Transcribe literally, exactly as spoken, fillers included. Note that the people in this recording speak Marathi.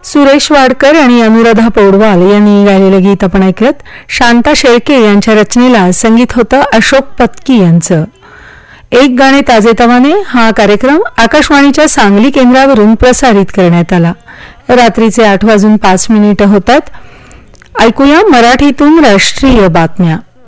सुरेश वाडकर आणि अनुराधा पौडवाल यांनी गायलेलं गीत आपण ऐकलं. शांता शेळके यांच्या रचनेला संगीत होतं अशोक पत्की यांचं. एक गाणे ताजेतवाने हा कार्यक्रम आकाशवाणीच्या सांगली केंद्रावरून प्रसारित करण्यात आला. रात्रीचे आठ वाजून पाच मिनिटं होतात. ऐकूया मराठीतून राष्ट्रीय बातम्या.